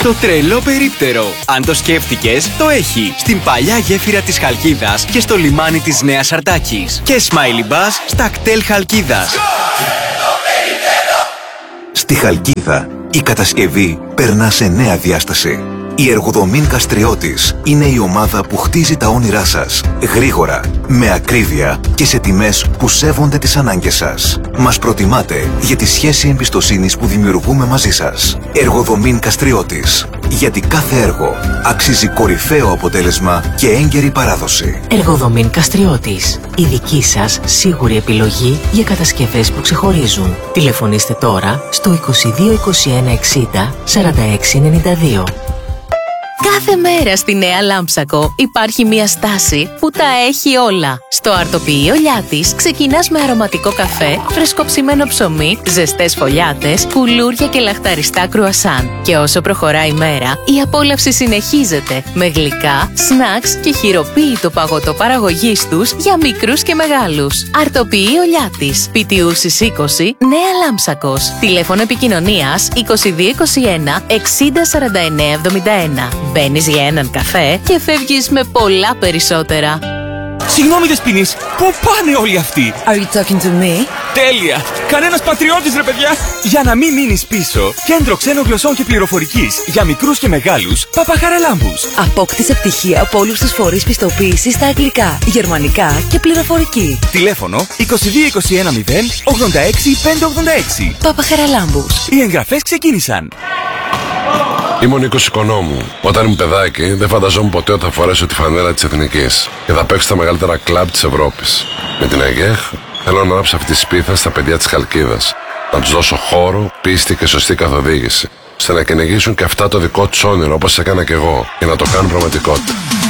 Στο τρελό περίπτερο. Αν το σκέφτηκες, το έχει. Στην παλιά γέφυρα της Χαλκίδας και στο λιμάνι της Νέας Αρτάκης. Και Smiley Bus στα κτέλ Χαλκίδας. Στη Χαλκίδα, η κατασκευή περνά σε νέα διάσταση. Η Εργοδομήν Καστριώτης είναι η ομάδα που χτίζει τα όνειρά σας. Γρήγορα, με ακρίβεια και σε τιμές που σέβονται τις ανάγκες σας. Μας προτιμάτε για τη σχέση εμπιστοσύνης που δημιουργούμε μαζί σας. Εργοδομήν Καστριώτης. Γιατί κάθε έργο αξίζει κορυφαίο αποτέλεσμα και έγκαιρη παράδοση. Εργοδομήν Καστριώτης. Η δική σας σίγουρη επιλογή για κατασκευές που ξεχωρίζουν. Τηλεφωνήστε τώρα στο 22 21 60 46 92. Κάθε μέρα στη Νέα Λάμψακο υπάρχει μια στάση που τα έχει όλα. Στο αρτοποιείο Λιάτης ξεκινάς με αρωματικό καφέ, φρεσκοψημένο ψωμί, ζεστές φωλιάτες, κουλούρια και λαχταριστά κρουασάν. Και όσο προχωράει η μέρα, η απόλαυση συνεχίζεται με γλυκά, σνακς και χειροποίητο παγωτό παραγωγής τους για μικρούς και μεγάλους. Αρτοποιείο Λιάτης, Πιτιούσης 20, Νέα Λάμψακος. Τηλέφωνο επικοινωνίας 2221 60 49 71. Μπαίνεις για έναν καφέ και φεύγεις με πολλά περισσότερα. Συγγνώμη Δεσποινής, πού πάνε όλοι αυτοί? Are you talking to me? Τέλεια! Κανένας πατριώτης ρε παιδιά! Για να μην μείνεις πίσω, κέντρο ξένων γλωσσών και πληροφορικής για μικρούς και μεγάλους, Παπαχαραλάμπους. Απόκτησε πτυχία από όλους τους φορείς πιστοποίησης στα αγγλικά, γερμανικά και πληροφορική. Τηλέφωνο 2221 0 86 586. Παπαχαραλάμπους. Οι εγγραφές ξεκίνησαν. Είμαι ο Νίκος Οικονόμου. Όταν ήμουν παιδάκι, δεν φανταζόμουν ποτέ ότι θα φορέσω τη φανέλα της Εθνικής και θα παίξω στα μεγαλύτερα κλαμπ της Ευρώπης. Με την ΑΓΕΧ θέλω να ανάψω αυτή τη σπίθα στα παιδιά της Χαλκίδας. Να τους δώσω χώρο, πίστη και σωστή καθοδήγηση, ώστε να κυνηγήσουν και αυτά το δικό τους όνειρο όπως έκανα κι εγώ και να το κάνουν πραγματικότητα.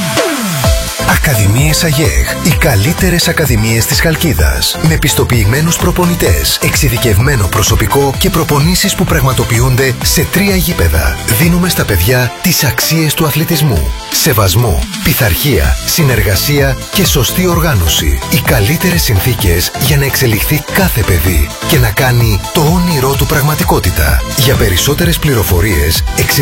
Ακαδημίες ΑΓΕΧ. Οι καλύτερες ακαδημίες της Χαλκίδας. Με πιστοποιημένους προπονητές, εξειδικευμένο προσωπικό και προπονήσεις που πραγματοποιούνται σε 3 γήπεδα. Δίνουμε στα παιδιά τις αξίες του αθλητισμού. Σεβασμό, πειθαρχία, συνεργασία και σωστή οργάνωση. Οι καλύτερες συνθήκες για να εξελιχθεί κάθε παιδί και να κάνει το όνειρό του πραγματικότητα. Για περισσότερες πληροφορίες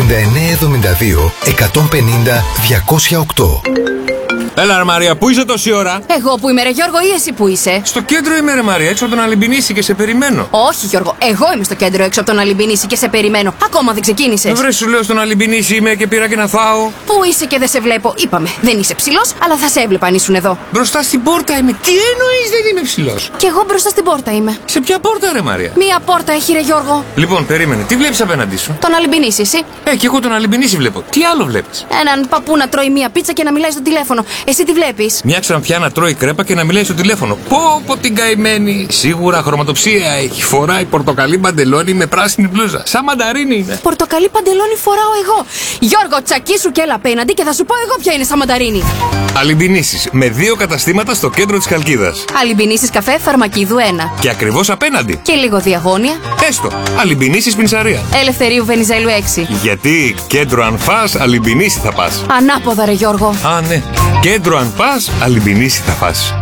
6972 150 208. Έλα ρε Μαρία, πού είσαι τόση ώρα? Εγώ που είμαι ρε Γιώργο ή εσύ που είσαι? Στο κέντρο είμαι ρε Μαρία, έξω από τον Αλυμπινίση και σε περιμένω. Όχι Γιώργο, εγώ είμαι στο κέντρο έξω από τον Αλυμπινίση και σε περιμένω. Ακόμα δεν ξεκίνησες. Βρε σου λέω στον Αλυμπινίση είμαι και πήρα και να φάω. Πού είσαι και δεν σε βλέπω? Είπαμε, δεν είσαι ψηλός, αλλά θα σε έβλεπα αν ήσουν εδώ. Μπροστά στην πόρτα είμαι. Τι εννοείς δεν είμαι ψηλός? Κι εγώ μπροστά στην πόρτα είμαι. Σε ποια πόρτα ρε Μαρία? Μία πόρτα έχει ρε Γιώργο. Λοιπόν, περίμενε, τι βλέπεις απέναντί σου? Τον Αλυμπινίση εσύ. Κι εγώ τον Αλυμπινίση βλέπω. Τι άλλο βλέπεις? Έναν παππού να τρώει μία πίτσα και να μιλάει στο τηλέφωνο. Εσύ τι βλέπεις? Μια ξανθιά να τρώει κρέπα και να μιλάει στο τηλέφωνο. Πω την καημένη. Σίγουρα χρωματοψία έχει. Φοράει πορτοκαλί παντελόνι με πράσινη μπλούζα. Σαν μανταρίνι είναι. Πορτοκαλί παντελόνι φοράω εγώ. Γιώργο, τσακίσου και έλα απέναντι και θα σου πω εγώ ποια είναι σαν μανταρίνι. Αλυμπινίσεις με 2 καταστήματα στο κέντρο της Χαλκίδας. Αλυμπινίσεις καφέ Φαρμακίδου 1. Και ακριβώς απέναντι. Και λίγο διαγώνια. Έστω. Αλυμπινίσεις Πινσαρία. Ελευθερίου Βενιζέλου 6. Γιατί κέντρο αν φας, Αλυμπινίση θα πας. Ανάποδα ρε Γιώργο. Α, ναι. Κέντρο αν πας, Αλυμπινίση θα πας.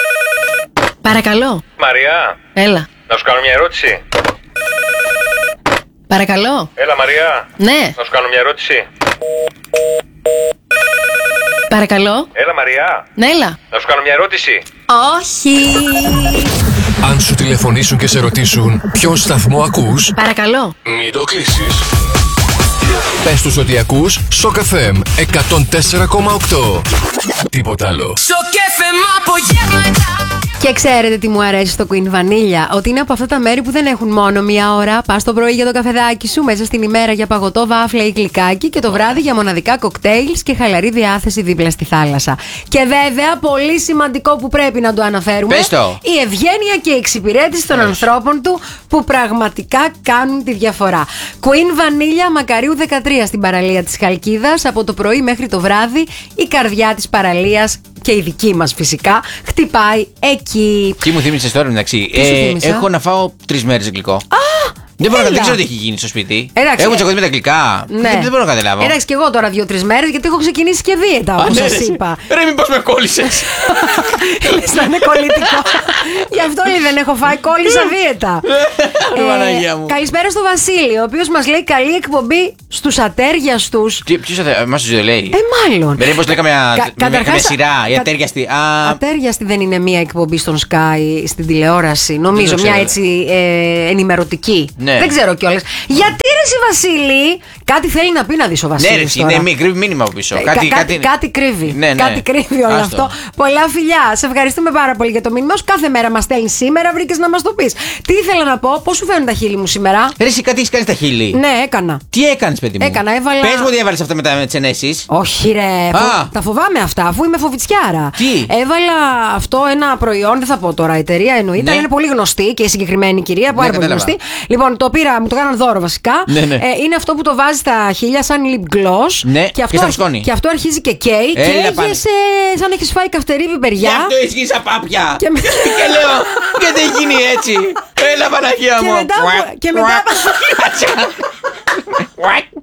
Παρακαλώ. Μαριά. Έλα. Να σου κάνω μια ερώτηση. Παρακαλώ. Έλα Μαριά. Ναι. Να σου κάνω μια ερώτηση. Παρακαλώ. Έλα Μαριά. Ναι, έλα. Να σου κάνω μια ερώτηση. Όχι. Αν σου τηλεφωνήσουν και σε ρωτήσουν ποιον σταθμό ακούς, Παρακαλώ. μην το κλείσεις. Πες τους ότι ακούς Shock FM 104,8. Τίποτα άλλο. Και ξέρετε τι μου αρέσει στο Queen Vanilla? Ότι είναι από αυτά τα μέρη που δεν έχουν μόνο μία ώρα. Πας το πρωί για το καφεδάκι σου, μέσα στην ημέρα για παγωτό, βάφλα ή γλυκάκι και το βράδυ για μοναδικά κοκτέιλς και χαλαρή διάθεση δίπλα στη θάλασσα. Και βέβαια, πολύ σημαντικό που πρέπει να το αναφέρουμε, η ευγένεια και η εξυπηρέτηση των ανθρώπων του που πραγματικά κάνουν τη διαφορά. Queen Vanilla Μακαρίου 13 στην παραλία της Χαλκίδας. Από το πρωί μέχρι το βράδυ η καρδιά της παραλίας και η δική μας φυσικά χτυπάει εκεί. Τι μου θύμισες τώρα, εντάξει. Έχω να φάω 3 μέρες γλυκό. Δεν ξέρω τι έχει γίνει στο σπίτι. Έχουν τσακωθεί με τα γλυκά. Ναι. Δεν μπορώ να καταλάβω. Εντάξει, και εγώ τώρα 2-3 μέρες γιατί έχω ξεκινήσει και δίαιτα, όπως σας είπα. Ρε, μήπως με κόλλησες. Λες να είναι κολλητικό. Γι' αυτό λέει δεν έχω φάει, κόλλησα δίαιτα. Καλησπέρα στο Βασίλη, ο οποίος μας λέει καλή εκπομπή στους ατέριαστους. Ποιος μας το λέει? Μάλλον. Δεν πώς λέγαμε μια σειρά, η ατέριαστη. Ατέριαστη δεν είναι μια εκπομπή στον Sky στην τηλεόραση. Νομίζω μια έτσι ενημερωτική. Δεν ξέρω κιόλας. Γιατί ρε εσύ Βασίλη, κάτι θέλει να πει να δεις ο Βασίλης. Ναι, είναι κρύβει μήνυμα από πίσω. Κάτι κρύβει. Ναι. Κάτι κρύβει όλο αυτό. Πολλά φιλιά. Σε ευχαριστούμε πάρα πολύ για το μήνυμα σου. Κάθε μέρα μας στέλνει. Σήμερα βρήκες να μας το πεις. Τι ήθελα να πω, πώς σου φαίνουν τα χείλη μου σήμερα? Ρε, εσύ κάτι έχεις κάνει στα χείλη? Ναι, έκανα. Τι έκανες, παιδί μου? Έβαλα. Πες μου ότι έβαλες αυτά με τις ενέσεις. Όχι, ρε. Τα φοβάμαι αυτά, αφού είμαι φοβητσιάρα. Τι? Έβαλα αυτό ένα προϊόν, δεν θα πω τώρα εταιρεία εννοείται, αλλά είναι πολύ γνωστή και η συγκεκριμένη κυρία, πάρα πολύ γνωστή. Λοιπόν, το πήρα, μου το κάναν δώρο βασικά. Είναι αυτό που το βάζει στα χείλια σαν lip gloss. Ναι, και αυτό αρχίζει και καίει. Και έχεις, σαν έχεις φάει καυτερή πιπεριά. Γι' αυτό ισχύει σαν πάπια. Και λέω, γιατί έχει γίνει έτσι? Έλα, Παναγία μου. Και μετά